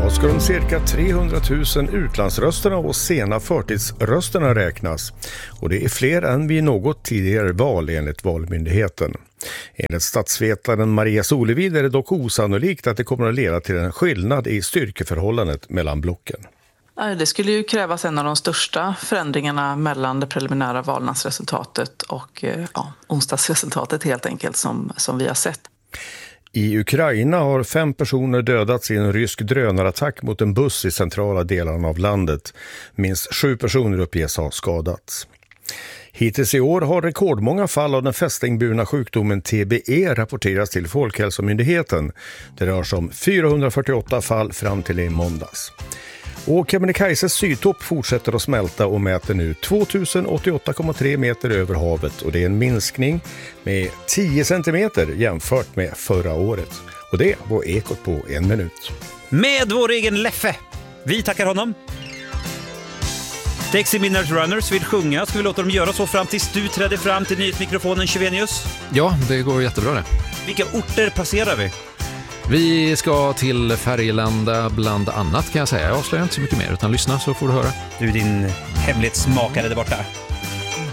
Idag ska de cirka 300 000 utlandsrösterna och sena förtidsrösterna räknas. Och det är fler än vid något tidigare val enligt Valmyndigheten. Enligt statsvetaren Maria Solevid är det dock osannolikt att det kommer att leda till en skillnad i styrkeförhållandet mellan blocken. Det skulle ju krävas en av de största förändringarna mellan det preliminära valnadsresultatet och onsdagsresultatet helt enkelt som vi har sett. I Ukraina har 5 personer dödats i en rysk drönarattack mot en buss i centrala delarna av landet. Minst 7 personer uppges ha skadats. Hittills i år har rekordmånga fall av den fästingburna sjukdomen TBE rapporterats till Folkhälsomyndigheten. Det rör sig om 448 fall fram till i måndags. Och Kebnekaises sydtopp fortsätter att smälta och mäter nu 2088,3 meter över havet. Och det är en minskning med 10 centimeter jämfört med förra året. Och det var Ekot på 1 minut. Med vår egen Leffe. Vi tackar honom. Dexy Midnight Runners vill sjunga. Ska vi låta dem göra så fram tills du trädde fram till nyhetsmikrofonen, Chevenius? Ja, det går jättebra det. Vilka orter passerar vi? Vi ska till Färgelanda bland annat kan jag säga. Jag avslöjar inte så mycket mer utan lyssna så får du höra. Du din hemlighetsmakare där borta.